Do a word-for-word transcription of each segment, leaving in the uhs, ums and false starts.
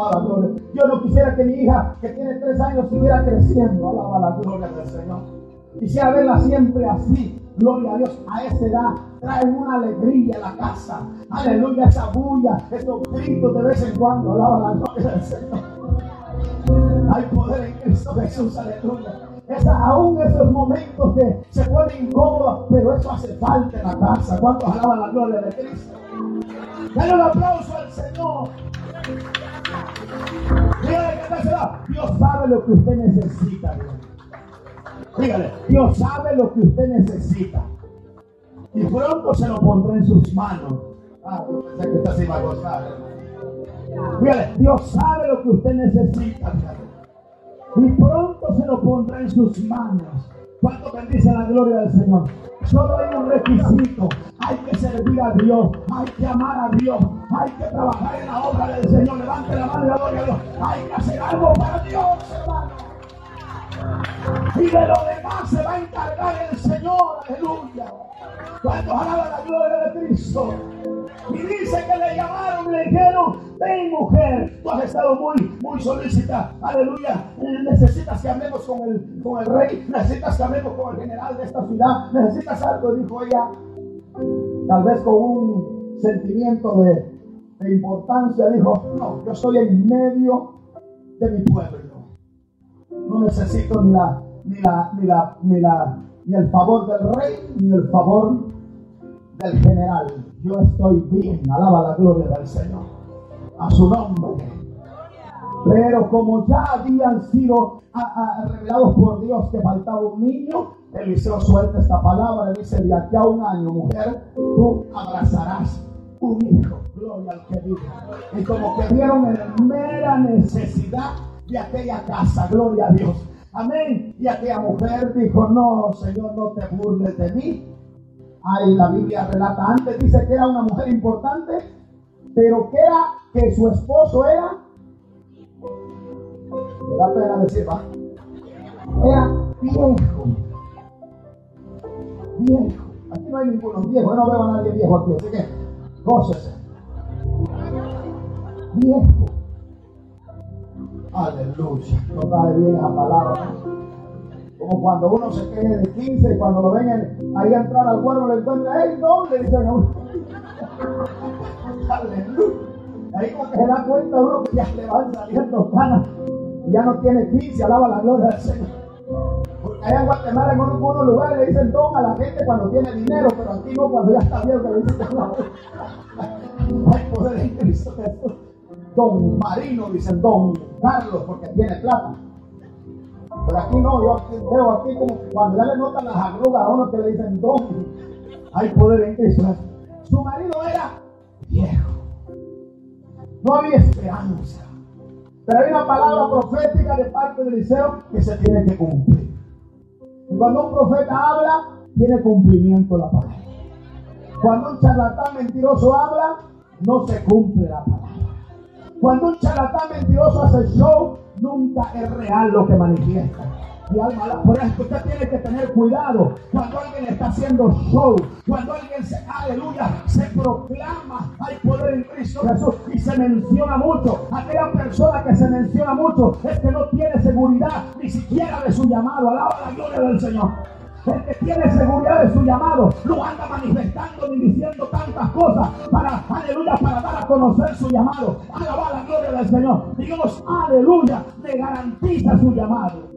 alaba la gloria. Yo no quisiera que mi hija, que tiene tres años, siguiera creciendo. Alaba la gloria del Señor. Quisiera verla siempre así. Gloria a Dios, a esa edad traen una alegría a la casa. Aleluya, esa bulla, esos gritos de vez en cuando. Alaba la gloria del Señor. Hay poder en Cristo Jesús, aleluya. Esa, aún esos momentos que se ponen incómodos, pero eso hace falta en la casa. ¿Cuántos alaban la gloria de Cristo? Denle un aplauso al Señor. Dígale que se da. Dios sabe lo que usted necesita. Dígale, Dios sabe lo que usted necesita. Y pronto se lo pondrá en sus manos. Ah, yo pensé que usted se iba a gozar. Dígale, Dios sabe lo que usted necesita. Dígale. Y pronto se lo pondrá en sus manos. ¿Cuánto bendice la gloria del Señor? Solo hay un requisito. Hay que servir a Dios. Hay que amar a Dios. Hay que trabajar en la obra del Señor. Levante la mano y la gloria a Dios. Hay que hacer algo para Dios, hermano. Y de lo demás se va a encargar el Señor. Aleluya. Cuando alaba la gloria de Cristo. Y dice que le llamaron y le dijeron: ven, mujer, tú has estado muy, muy solícita. Aleluya. Necesitas que hablemos con el, con el rey. Necesitas que hablemos con el general de esta ciudad. Necesitas algo, dijo ella. Tal vez con un sentimiento de, de importancia, dijo: no, yo estoy en medio de mi pueblo. No necesito ni la, ni la, ni la, ni la, ni el favor del rey, ni el favor del general. Yo estoy bien. Alaba la gloria del Señor. A su nombre. Pero como ya habían sido a, a, revelados por Dios que faltaba un niño, Eliseo suelta esta palabra y dice: de aquí a un año, mujer, tú abrazarás un hijo. Gloria al que vive. Y como que vieron en mera necesidad de aquella casa, gloria a Dios, amén. Y aquella mujer dijo: no, Señor, no te burles de mí. Ay, la Biblia relata antes, dice que era una mujer importante, pero que era, que su esposo era, me da pena decir, va, era viejo, viejo. Aquí no hay ninguno viejo, yo no veo a nadie viejo aquí, así que gócese. Viejo. Aleluya. No cae bien esa palabra. Como cuando uno se queje de quince y cuando lo ven en, ahí a entrar al cuerpo le encuentran: ¡hey, no! Le dicen a uno. Aleluya. Ahí como que se da cuenta uno que ya le van saliendo canas y ya no tiene quince. Alaba la gloria del Señor. Porque allá en Guatemala, en algunos lugares, le dicen don a la gente cuando tiene dinero, pero aquí no, cuando ya está viejo, que le dicen don. Hay poder en Cristo Jesús. Don Marino, dicen don Carlos, porque tiene plata. Pero aquí no, yo aquí, veo aquí como cuando ya le notan las arrugas a uno que le dicen don. Hay poder en Cristo. Su marido era viejo. No había esperanza. Pero hay una palabra profética de parte de Eliseo que se tiene que cumplir. Y cuando un profeta habla, tiene cumplimiento la palabra. Cuando un charlatán mentiroso habla, no se cumple la palabra. Cuando un charlatán mentiroso hace show, nunca es real lo que manifiesta. Y alma, por eso usted tiene que tener cuidado cuando alguien está haciendo show, cuando alguien se, aleluya, se proclama: hay poder en Cristo Jesús, y se menciona mucho. Aquella persona que se menciona mucho es que no tiene seguridad ni siquiera de su llamado. Alaba la gloria del Señor. El que tiene seguridad de su llamado no anda manifestando ni diciendo tantas cosas para, aleluya, para dar a conocer su llamado. Alaba la gloria del Señor. Dios, aleluya, le garantiza su llamado.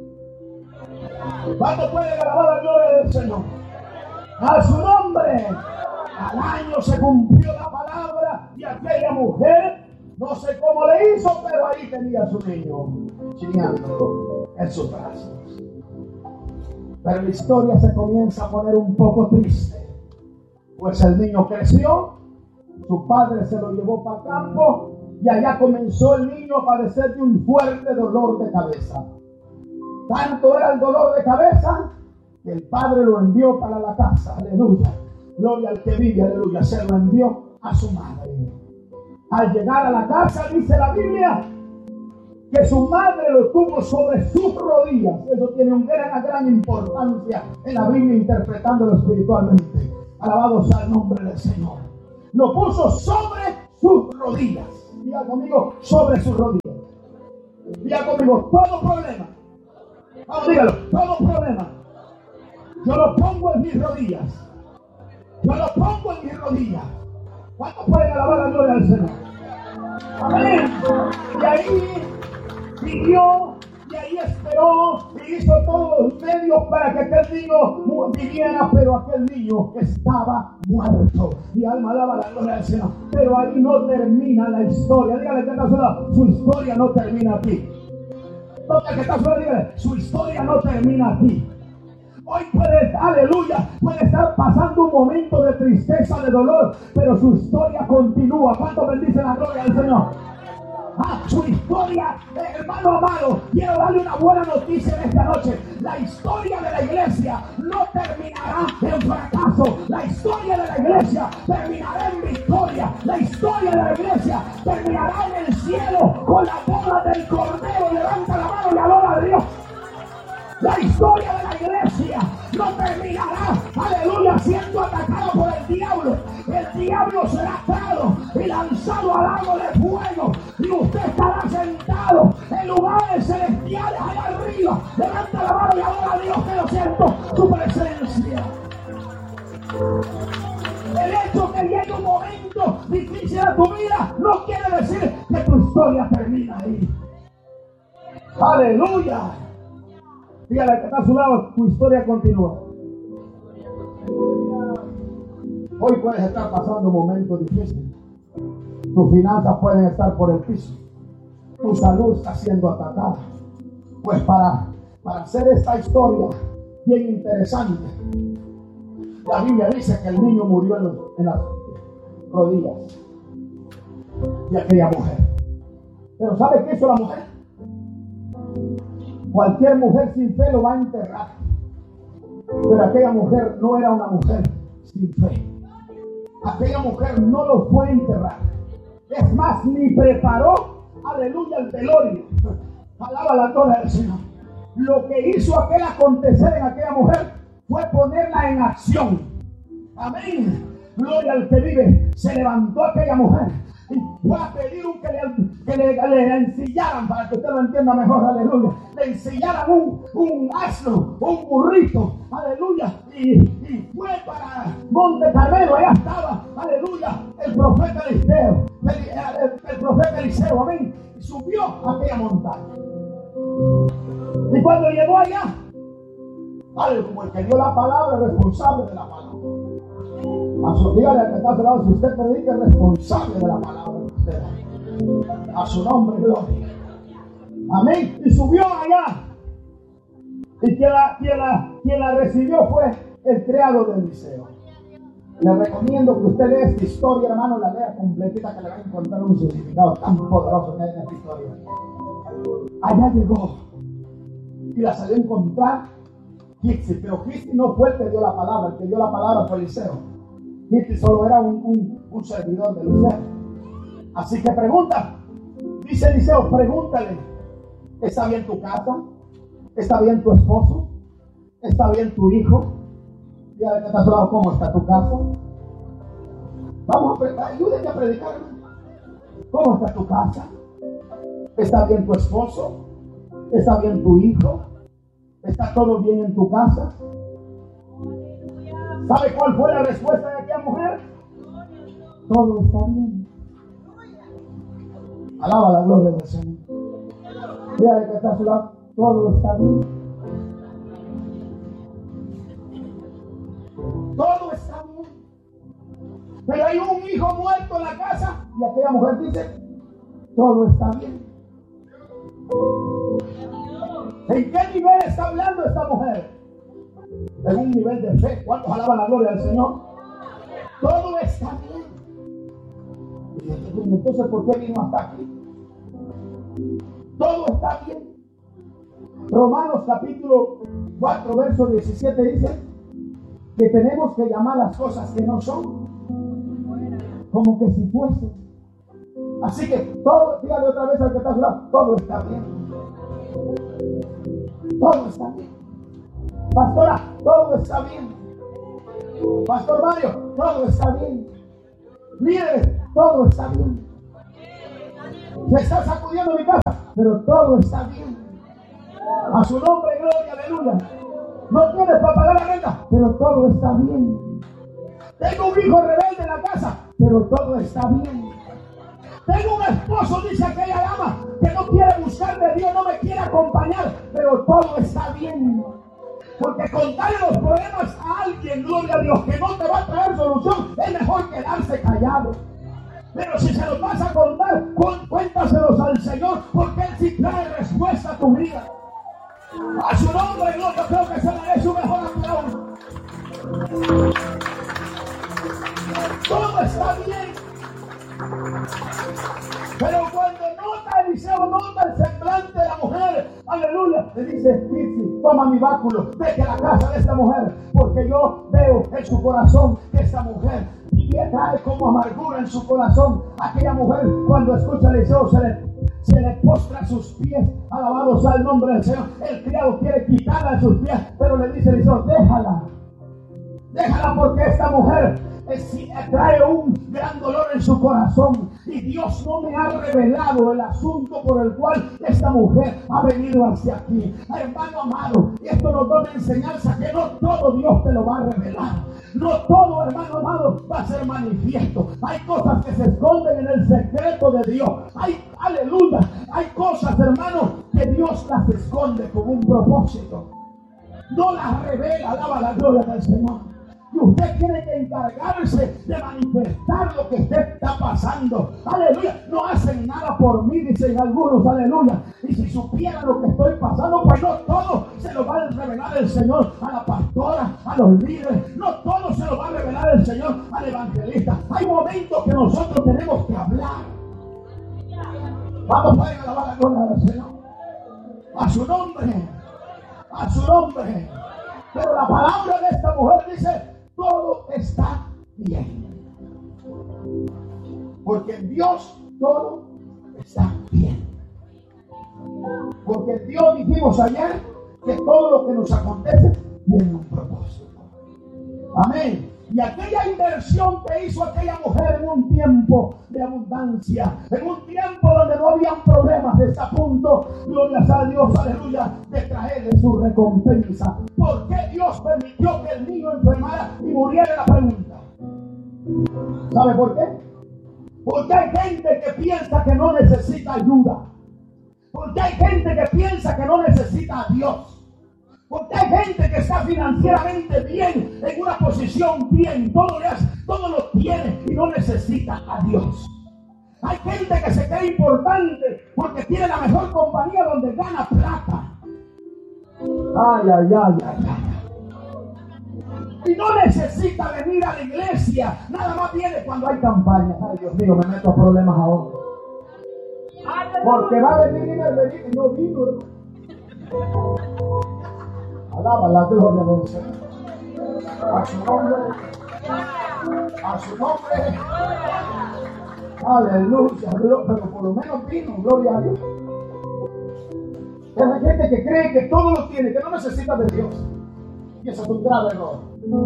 ¿Cuánto puede alabar la gloria del Señor? A su nombre. Al año se cumplió la palabra y aquella mujer, no sé cómo le hizo, pero ahí tenía a su niño chineándolo en sus brazos. Pero la historia se comienza a poner un poco triste, pues el niño creció, su padre se lo llevó para el campo y allá comenzó el niño a padecer de un fuerte dolor de cabeza. Tanto era el dolor de cabeza que el padre lo envió para la casa. Aleluya. Gloria al que vive. Aleluya. Se lo envió a su madre. Al llegar a la casa, dice la Biblia, que su madre lo tuvo sobre sus rodillas. Eso tiene una gran, gran importancia en la Biblia, interpretándolo espiritualmente. Alabado sea el nombre del Señor. Lo puso sobre sus rodillas. Diga conmigo, sobre sus rodillas. Diga conmigo, todo problema. Vamos, dígalo, todo problema. Yo lo pongo en mis rodillas. Yo lo pongo en mis rodillas. ¿Cuántos pueden alabar la gloria del Señor? Amén. Y ahí vivió, y ahí esperó, y hizo todos los medios para que aquel niño viviera, pero aquel niño estaba muerto. Mi alma alaba la gloria del Señor. Pero ahí no termina la historia. Dígale que está a su lado, su historia no termina aquí. Toca que está a su lado, dígale, su historia no termina aquí. Hoy puede, aleluya, puede estar pasando un momento de tristeza, de dolor, pero su historia continúa. ¿Cuánto bendice la gloria del Señor? Ah, su historia, eh, hermano amado, quiero darle una buena noticia en esta noche. La historia de la iglesia no terminará en fracaso. La historia de la iglesia terminará en victoria. La historia de la iglesia terminará en el cielo con la boda del Cordero. Levanta la mano y adora a Dios. La historia de la iglesia no terminará, aleluya, siendo atacado por el diablo. El diablo será atado y lanzado al lago de fuego, y usted estará sentado en lugares celestiales allá arriba. Levanta la mano y adora a Dios, que lo siento, su presencia. El hecho que llegue un momento difícil a tu vida no quiere decir que tu historia termina ahí. Aleluya. Dígale que está a su lado, tu historia continúa. Hoy puedes estar pasando momentos difíciles. Tus finanzas pueden estar por el piso. Tu salud está siendo atacada. Pues para, para hacer esta historia bien interesante, la Biblia dice que el niño murió en, los, en las rodillas de aquella mujer. Pero ¿sabe qué hizo la mujer? Cualquier mujer sin fe lo va a enterrar. Pero aquella mujer no era una mujer sin fe. Aquella mujer no lo fue a enterrar. Es más, ni preparó, aleluya, el velorio. Alaba la gloria del Señor. Lo que hizo aquel acontecer en aquella mujer fue ponerla en acción. Amén. Gloria al que vive. Se levantó aquella mujer y fue a pedir un, que, le, que le, le ensillaran, para que usted lo entienda mejor, aleluya. Le ensillaran un, un asno, un burrito, aleluya. Y, y fue para Monte Carmelo, allá estaba, aleluya, el profeta Eliseo, el, el, el profeta Eliseo, amén. Y subió a aquella montaña. Y cuando llegó allá, vale, como el que dio la palabra, el responsable de la palabra. A su dígale al que está a su lado, si usted predica, es responsable de la palabra de usted. A su nombre, gloria. Amén. Y subió allá. Y quien la, quien la, quien la recibió fue el criado de Eliseo. Le recomiendo que usted lea esta historia, hermano, la lea completita, que le va a encontrar un significado tan poderoso que hay en esta historia. Allá llegó y la salió a encontrar Gixi, pero Gixi no fue el que dio la palabra, el que dio la palabra fue Eliseo. Gixi solo era un, un, un servidor de Eliseo. Así que pregunta, dice Eliseo, pregúntale, ¿está bien tu casa? ¿Está bien tu esposo? ¿Está bien tu hijo? Dígale que está a su lado, ¿cómo está tu casa? Vamos a predicar, ayúdenme a predicar. ¿Cómo está tu casa? ¿Está bien tu esposo? ¿Está bien tu hijo? ¿Está todo bien en tu casa? ¿Sabe cuál fue la respuesta de aquella mujer? Todo está bien. Alaba la gloria del Señor. Dígale que está a su lado, todo está bien. Todo está bien. Pero hay un hijo muerto en la casa y aquella mujer dice, todo está bien. ¿En qué nivel está hablando esta mujer? En un nivel de fe. ¿Cuántos alaban la gloria del Señor? Todo está bien. Y entonces, ¿por qué vino hasta aquí? Todo está bien. Romanos capítulo cuatro, verso diecisiete dice que tenemos que llamar las cosas que no son como que si fuesen. Así que todo, dígale otra vez al que está a su lado, todo está bien. Todo está bien. Pastora, todo está bien. Pastor Mario, todo está bien. Líderes, todo está bien. Se está sacudiendo mi casa, pero todo está bien. A su nombre, gloria, aleluya. No tienes para pagar la renta, pero todo está bien. Tengo un hijo rebelde en la casa, pero todo está bien. Tengo un esposo, dice aquella dama, que no quiere buscar de Dios, no me quiere acompañar, pero todo está bien. Porque contarle los problemas a alguien, gloria a Dios, que no te va a traer solución, es mejor quedarse callado. Pero si se los vas a contar, cuéntaselos al Señor, porque Él sí trae respuesta a tu vida. A su nombre, Dios, yo creo que se merece un mejor aplauso. Todo está bien. Pero cuando nota Eliseo, nota el semblante de la mujer, aleluya, le dice: Kitsi, toma mi báculo, vete a la casa de esta mujer, porque yo veo en su corazón que esta mujer trae como amargura en su corazón. Aquella mujer, cuando escucha a Eliseo, se le, se le postra a sus pies, alabado sea el nombre del Señor. El criado quiere quitarla de sus pies, pero le dice Eliseo: déjala, déjala, porque esta mujer es, trae un gran dolor en su corazón, y Dios no me ha revelado el asunto por el cual esta mujer ha venido hacia aquí. Hermano amado, y esto nos da una enseñanza, que no todo Dios te lo va a revelar. No todo, hermano amado, va a ser manifiesto. Hay cosas que se esconden en el secreto de Dios. Hay, aleluya, hay cosas, hermano, que Dios las esconde con un propósito. No las revela, alaba la gloria del Señor. Y usted tiene que encargarse de manifestar lo que usted está pasando. Aleluya. No hacen nada por mí, dicen algunos. Aleluya. Y si supieran lo que estoy pasando, pues no todo se lo va a revelar el Señor a la pastora, a los líderes. No todo se lo va a revelar el Señor al evangelista. Hay momentos que nosotros tenemos que hablar. Vamos a alabar la gloria del Señor. A su nombre. A su nombre. Pero la palabra de esta mujer dice: todo está bien. Porque en Dios todo está bien. Porque en Dios, dijimos ayer, que todo lo que nos acontece tiene un propósito. Amén. Y aquella inversión que hizo aquella mujer en un tiempo de abundancia, en un tiempo donde no había problemas, está a punto, gloria a Dios, aleluya, de traerle su recompensa. ¿Por qué Dios permitió que el niño enfermara y muriera? La pregunta. ¿Sabe por qué? Porque hay gente que piensa que no necesita ayuda. Porque hay gente que piensa que no necesita a Dios. Porque hay gente que está financieramente bien, en una posición bien, todo, le hace, todo lo tiene y no necesita a Dios. Hay gente que se cree importante porque tiene la mejor compañía donde gana plata. Ay, ay, ay, ay, ay. Y no necesita venir a la iglesia, nada más viene cuando hay campaña. Ay, Dios mío, me meto a problemas ahora. Porque va a venir y va a venir y no vino, hermano. Alaba la gloria del Señor. A su nombre. A su nombre. Aleluya. Pero por lo menos vino, gloria a Dios. Hay gente que cree que todo lo tiene, que no necesita de Dios. Y eso es un grave error.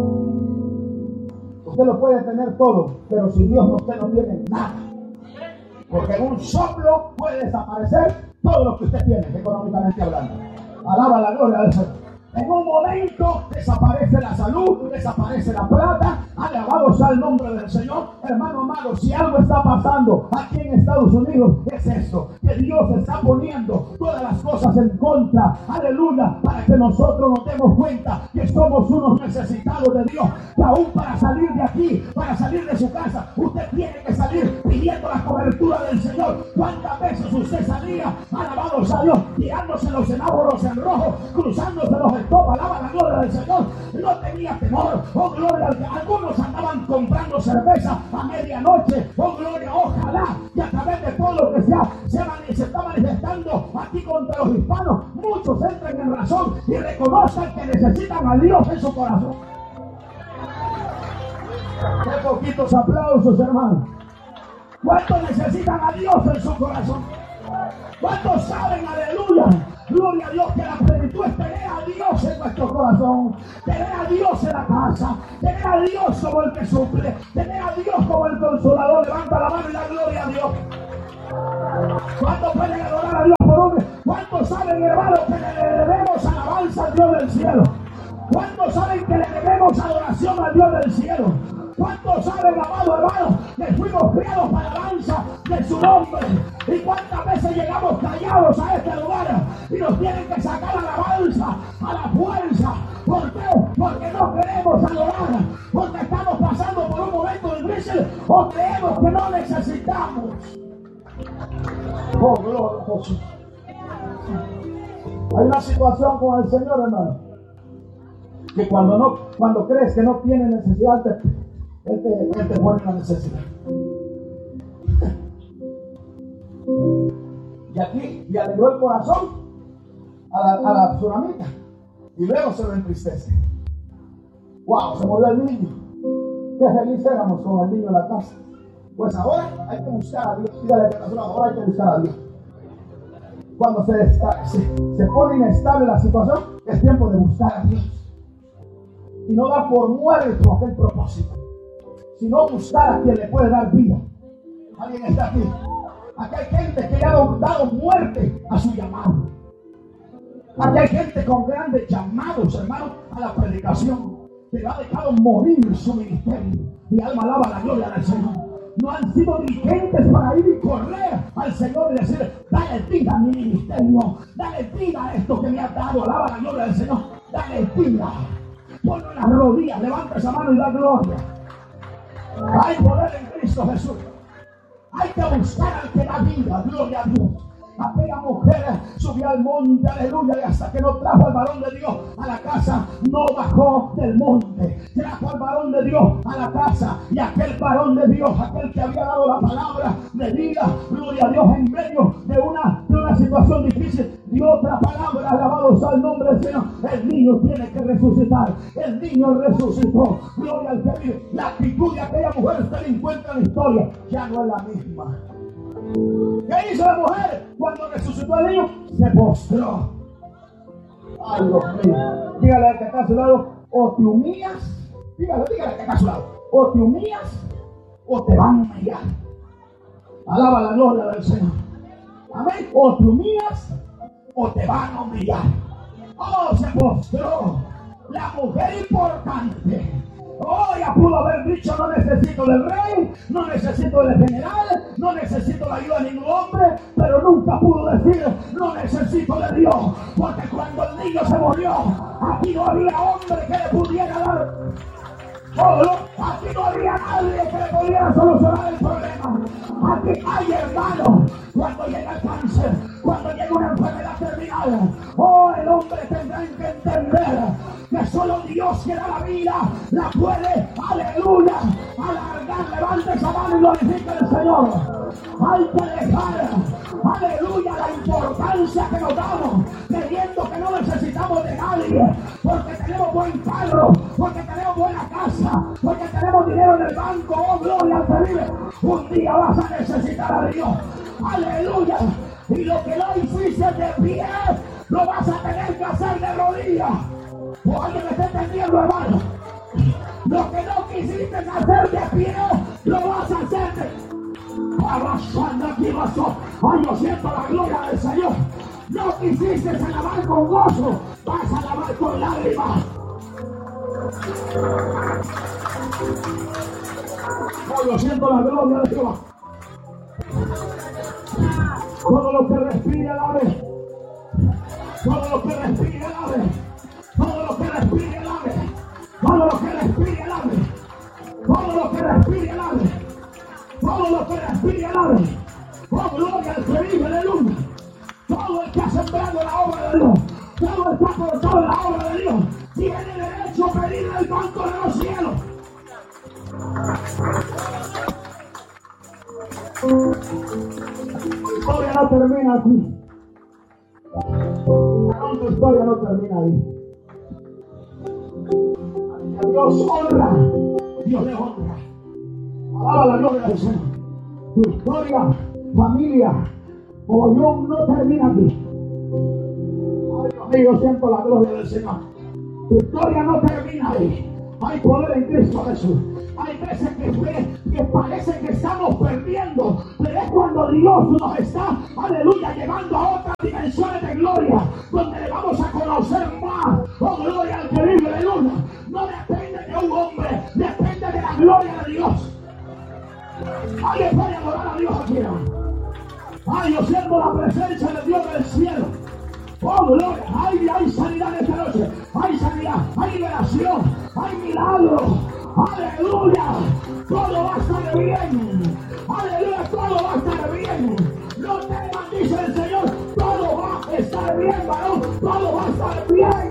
Usted lo puede tener todo, pero sin Dios usted no tiene nada. Porque en un soplo puede desaparecer todo lo que usted tiene, económicamente hablando. Alaba la gloria del Señor. En un momento desaparece la salud, desaparece la plata. Alabado sea el nombre del Señor. Hermano amado, si algo está pasando aquí en Estados Unidos, es esto: que Dios está poniendo todas las cosas en contra. Aleluya, para que nosotros nos demos cuenta que somos unos necesitados de Dios. Que aún para salir de aquí, para salir de su casa, usted tiene que salir pidiendo la cobertura del Señor. ¿Cuántas veces usted salía, alabado sea Dios, tirándose los semáforos en rojo, cruzándose los stop, alaba la gloria del Señor? No tenía temor. Oh, gloria al que algunos andaban comprando cerveza a medianoche. Oh, gloria, ojalá que a través de todo lo que sea, se, se está manifestando aquí contra los hispanos, muchos entren en razón y reconozcan que necesitan a Dios en su corazón. Qué poquitos aplausos, hermano. ¿Cuántos necesitan a Dios en su corazón? ¿Cuántos saben, aleluya, gloria a Dios, que la plenitud es tener a Dios en nuestro corazón, tener a Dios en la casa, tener a Dios como el que suple, tener a Dios como el consolador? Levanta la mano y da gloria a Dios. ¿Cuántos pueden adorar a Dios por ¿Cuántos saben, hermanos, que le debemos alabanza al Dios del cielo? ¿Cuántos saben que le debemos adoración al Dios del cielo? ¿Cuántos saben, amado hermano, que fuimos criados para alabanza de su nombre? ¿Y cuántas veces llegamos callados a este lugar y nos tienen que sacar alabanza a la fuerza? ¿Por qué? Porque no queremos adorar, porque estamos pasando por un momento difícil o creemos que no necesitamos. Oh, gloria a Jesús. Hay una situación con el Señor, hermano, que cuando no, cuando crees que no tiene necesidad, te, Él te, Él te pone la necesidad. Y aquí le alegró el corazón a la, a la tsunamita y luego se lo entristece. Wow, se murió el niño. Qué feliz éramos con el niño en la casa. Pues ahora hay que buscar a Dios. Dígale que ahora hay que buscar a Dios. Cuando se, se, se pone inestable la situación, es tiempo de buscar a Dios. Y no dar por muerto aquel propósito, sino buscar a quien le puede dar vida. ¿Alguien está aquí? Aquí hay gente que ya ha dado muerte a su llamado. Aquí hay gente con grandes llamados, hermanos, a la predicación, que ha dejado morir su ministerio. Mi alma alaba la gloria del Señor. No han sido diligentes para ir y correr al Señor y decir: dale vida a mi ministerio, dale vida a esto que me has dado. Alaba la gloria del Señor, dale vida. Ponlo en las rodillas, levanta esa mano y da gloria. Hay poder en Cristo Jesús. Hay que buscar al que da vida, gloria a Dios. Aquella mujer subió al monte, aleluya, y hasta que no trajo al varón de Dios a la casa, no bajó del monte. Trajo al varón de Dios a la casa, y aquel varón de Dios, aquel que había dado la palabra de vida, gloria a Dios, en medio de una, de una situación difícil, dio otra palabra, alabado sea el nombre del Señor. El niño tiene que resucitar. El niño resucitó, gloria al que vive. La actitud de aquella mujer, usted encuentra en la historia, ya no es la misma. ¿Qué hizo la mujer cuando resucitó el niño? Se postró. Ay, Dios mío. Dígale al que está a su lado: o te humillas. Dígale, dígale al que está a su lado: o te humillas o te van a humillar. Alaba la gloria del Señor. Amén. O te humillas o te van a humillar. Oh, se postró. La mujer importante. Oh, ya pudo haber dicho: no necesito del rey, no necesito del general, no necesito la ayuda de ningún hombre, pero nunca pudo decir: no necesito de Dios, porque cuando el niño se murió, aquí no había hombre que le pudiera dar. Oh, no, aquí no había nadie que le pudiera solucionar el problema. Aquí hay, hermano, cuando llega el cáncer, cuando llega una enfermedad terminal, oh, el hombre tendrá que entender que solo Dios que da la vida la puede, aleluya, alargar. Levante esa mano y glorifique al Señor. Hay que dejar, aleluya, la importancia que nos damos, creyendo que no necesitamos de nadie, porque tenemos buen carro, porque tenemos buena casa, porque tenemos dinero en el banco. Oh, gloria al que vive. Un día vas a necesitar a Dios, aleluya, y lo que no hiciste de pie, lo vas a tener que hacer de rodillas. O alguien me está entendiendo, hermano. Lo que no quisiste hacer de pie, lo vas a hacer de... Ay, yo siento la gloria del Señor. No quisiste alabar con gozo, vas a alabar con lágrimas. Ay, yo siento la gloria de Dios. Todo lo que respire, alabe. Todo lo que respire, alabe. Todo lo que respire, alabe. Todo lo que respire, alabe. Todo lo que respire, alabe. Todo lo que respire, alabe. Oh, gloria al que vive, aleluya. Todo el que ha sembrado la obra de Dios, todo el que ha cortado la obra de Dios, tiene derecho a pedir el banco de los cielos. Tu historia no termina aquí. No, tu historia no termina ahí. A Dios honra, Dios le honra. Alaba la gloria del Señor. Tu historia, familia, o yo, no termina aquí. Ay, Dios mío, yo siento la gloria del Señor. Tu historia no termina ahí. Hay poder en Cristo Jesús. Hay veces que, que parece que estamos perdiendo, pero es cuando Dios nos está, aleluya, llevando a otras dimensiones de gloria, donde le vamos a conocer más. Oh, gloria al que vive, aleluya. No depende de un hombre, depende de la gloria de Dios. Alguien puede adorar a Dios aquí. Ay, yo siento la presencia de Dios del cielo. Oh, gloria. Hay, hay sanidad esta noche. Hay sanidad, hay liberación, hay milagros. Aleluya. Todo va a estar bien. Aleluya, todo va a estar bien. No temas, dice el Señor. Todo va a estar bien, varón. Todo va a estar bien.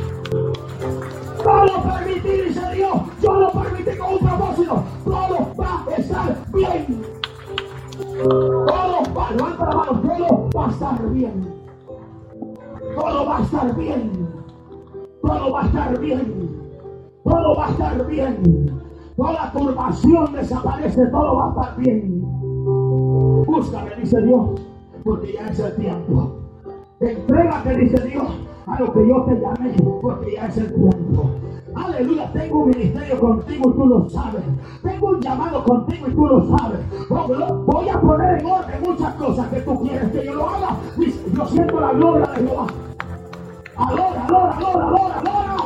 Todo permití, dice Dios. Yo lo permití con un propósito. Todo va a estar bien. Todo va, levanta la mano, todo va a estar bien. Todo va a estar bien. Todo va a estar bien. Todo va a estar bien. Toda turbación desaparece. Todo va a estar bien. Búscame, dice Dios, porque ya es el tiempo. Entrégate, dice Dios, a lo que yo te llamé, porque ya es el tiempo. Aleluya, tengo un ministerio contigo y tú lo sabes. Tengo un llamado contigo y tú lo sabes. Voy a poner en orden muchas cosas que tú quieres que yo lo haga. Yo siento la gloria de Jehová. Adora, adora, adora, adora, adora.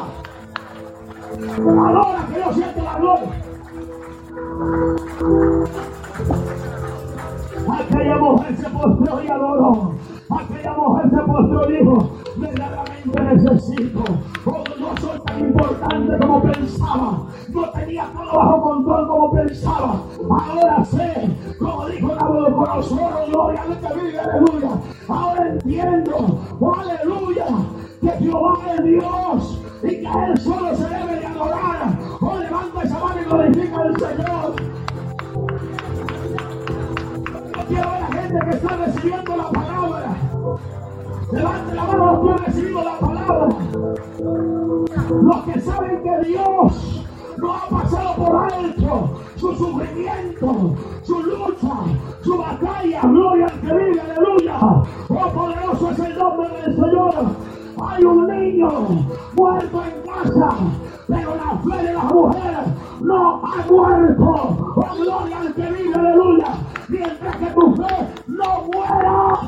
Adora, que yo siento la gloria. Aquella mujer se postró y adoró. Aquella mujer se postró y dijo: verdaderamente necesito. Oh, no soy tan importante como pensaba. No tenía todo bajo control como pensaba. Ahora sé, como dijo Nabucodonosor, gloria al que vive, aleluya. Ahora entiendo, oh, aleluya, que Jehová es Dios y que a Él solo se debe de adorar. Oh, levanta esa mano y glorifica al Señor. Yo quiero ver a gente que está recibiendo la palabra. Levante la mano los que han recibido la palabra. Los que saben que Dios no ha pasado por alto su sufrimiento, su lucha, su batalla. Gloria al que vive, aleluya. Oh, poderoso es el nombre del Señor. Hay un niño muerto en casa, pero la fe de las mujeres no ha muerto. Oh, gloria al que vive, aleluya. Mientras que tu fe no muera.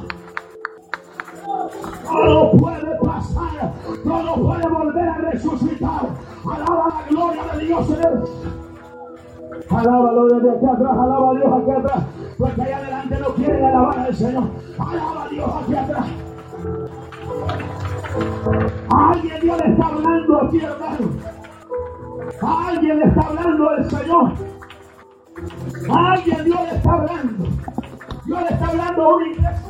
Todo puede pasar, todo puede volver a resucitar. Alaba la gloria de Dios en él. Alábalo desde aquí atrás, alaba a Dios aquí atrás, porque allá adelante no quieren alabar al Señor. Alaba a Dios aquí atrás. A alguien Dios le está hablando aquí, hermano. A alguien le está hablando el Señor. A alguien Dios le está hablando. Dios le está hablando a una iglesia.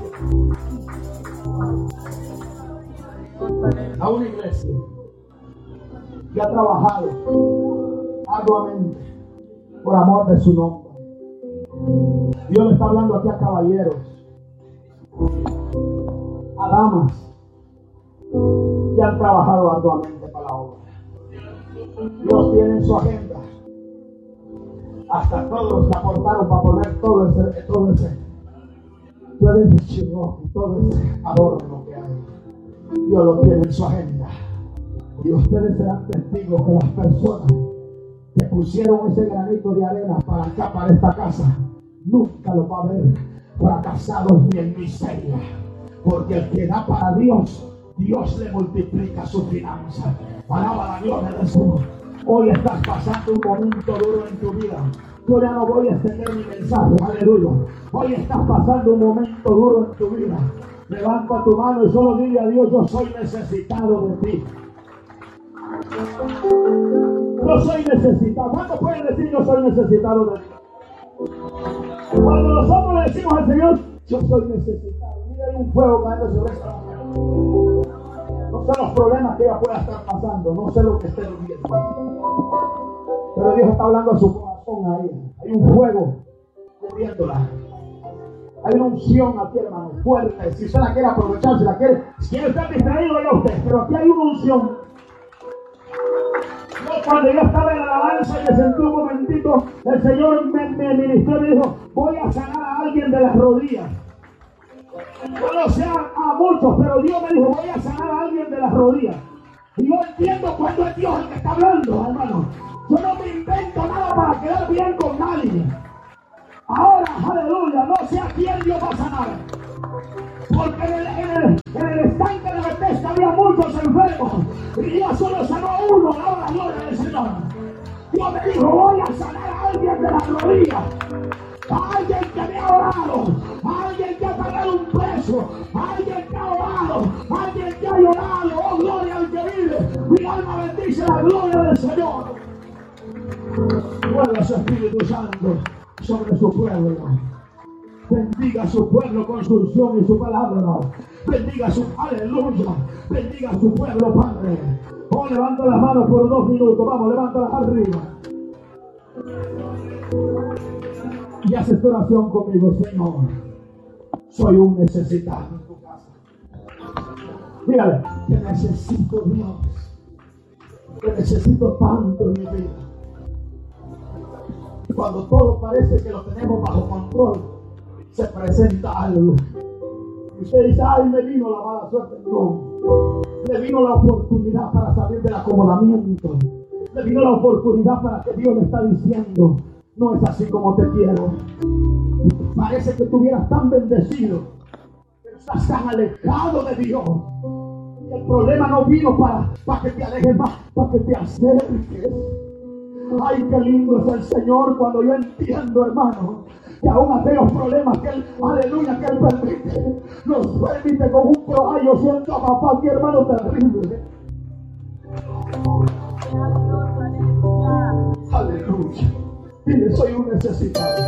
A una iglesia que ha trabajado arduamente por amor de su nombre. Dios le está hablando aquí a caballeros, a damas que han trabajado arduamente para la obra. Dios tiene en su agenda hasta todos los que aportaron para poner todo ese, todo ese, todo ese chirro, todo ese adorno que hay. Dios lo tiene en su agenda. Y ustedes serán testigos que las personas que pusieron ese granito de arena para acá, para esta casa, nunca lo va a ver fracasados ni en miseria. Porque el que da para Dios, Dios le multiplica su finanza. Alaba la gloria del Señor. Hoy estás pasando un momento duro en tu vida. Yo ya no voy a extender mi mensaje, aleluya. Hoy estás pasando un momento duro en tu vida. Levanta tu mano y solo dile a Dios: yo soy necesitado de ti. Yo soy necesitado. ¿Cuántos pueden decir yo soy necesitado de ti? Cuando nosotros le decimos al Señor: yo soy necesitado. Mira, hay un fuego cayendo sobre esta mujer. No sé los problemas que ella pueda estar pasando, no sé lo que esté viviendo, pero Dios está hablando a su corazón a ella. Hay un fuego cubriéndola. Hay una unción aquí, hermano, fuerte. Si usted la quiere aprovechar, si la quiere, si quiere estar distraído, vaya usted. Pero aquí hay una unción. Yo, cuando yo estaba en la alabanza y me sentí un momentito, el Señor me, me ministró y me dijo: voy a sanar a alguien de las rodillas. Yo no sé a muchos, pero Dios me dijo: voy a sanar a alguien de las rodillas. Y yo entiendo cuando es Dios el que está hablando, hermano. Yo no me invento nada para quedar bien con nadie. Ahora, aleluya, no sé a quién Dios va a sanar. Porque en el, en el, en el estanque de Bethesda había muchos enfermos. Y Dios solo sanó a uno. Ahora, gloria del Señor. Dios me dijo, voy a sanar a alguien de la rodilla. A alguien que me ha orado. A alguien que ha pagado un precio. A alguien que ha orado. A alguien que ha llorado. Oh, gloria al que vive. Mi alma bendice la gloria del Señor. Mueva su Espíritu Santo sobre su pueblo. Bendiga a su pueblo con su unción y su palabra. Bendiga a su aleluya. Bendiga a su pueblo, Padre. Oh, levanta las manos por dos minutos. Vamos, levántalas arriba. Y hace esta oración conmigo, Señor. Soy un necesitado en tu casa. Dígale, que necesito Dios. Que necesito tanto en mi vida. Cuando todo parece que lo tenemos bajo control, se presenta algo. Y usted dice, ay, me vino la mala suerte. No. Le vino la oportunidad para salir del acomodamiento. Le vino la oportunidad para que Dios le está diciendo, no es así como te quiero. Parece que estuvieras tan bendecido, pero estás tan alejado de Dios. Y el problema no vino para, para que te alejes más, para que te acerques. Ay, qué lindo es el Señor cuando yo entiendo, hermano, que aún aquellos problemas que Él, aleluya, que Él permite, los permite con un pro. Ay, yo siento a papá, mi hermano, terrible. Aleluya. Dile, soy un necesitado.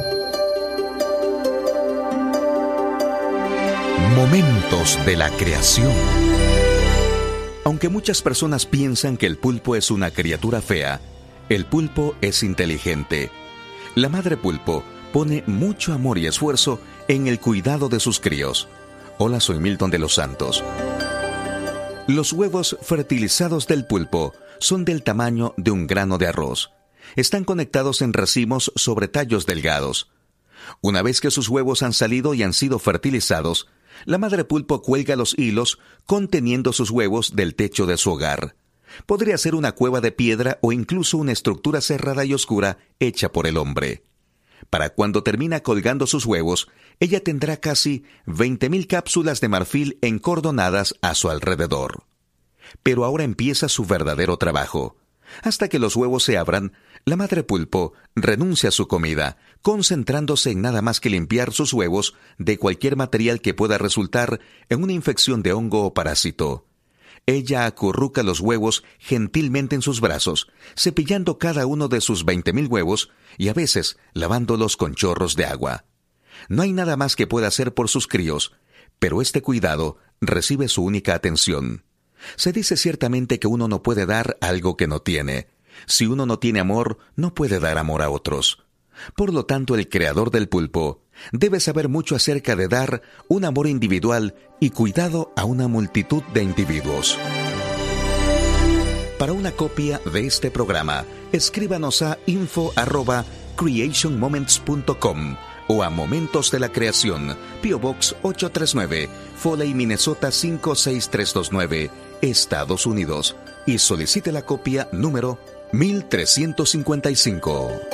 Momentos de la creación. Aunque muchas personas piensan que el pulpo es una criatura fea, el pulpo es inteligente. La madre pulpo pone mucho amor y esfuerzo en el cuidado de sus críos. Hola, soy Milton de los Santos. Los huevos fertilizados del pulpo son del tamaño de un grano de arroz. Están conectados en racimos sobre tallos delgados. Una vez que sus huevos han salido y han sido fertilizados, la madre pulpo cuelga los hilos conteniendo sus huevos del techo de su hogar. Podría ser una cueva de piedra o incluso una estructura cerrada y oscura hecha por el hombre. Para cuando termina colgando sus huevos, ella tendrá casi veinte mil cápsulas de marfil encordonadas a su alrededor. Pero ahora empieza su verdadero trabajo. Hasta que los huevos se abran, la madre pulpo renuncia a su comida, concentrándose en nada más que limpiar sus huevos de cualquier material que pueda resultar en una infección de hongo o parásito. Ella acurruca los huevos gentilmente en sus brazos, cepillando cada uno de sus veinte mil huevos y a veces lavándolos con chorros de agua. No hay nada más que pueda hacer por sus críos, pero este cuidado recibe su única atención. Se dice ciertamente que uno no puede dar algo que no tiene. Si uno no tiene amor, no puede dar amor a otros. Por lo tanto, el creador del pulpo debe saber mucho acerca de dar un amor individual y cuidado a una multitud de individuos. Para una copia de este programa, escríbanos a info arroba creation moments punto com o a Momentos de la Creación, P O Box ocho tres nueve, Foley, Minnesota cinco seis tres dos nueve, Estados Unidos, y solicite la copia número mil trescientos cincuenta y cinco.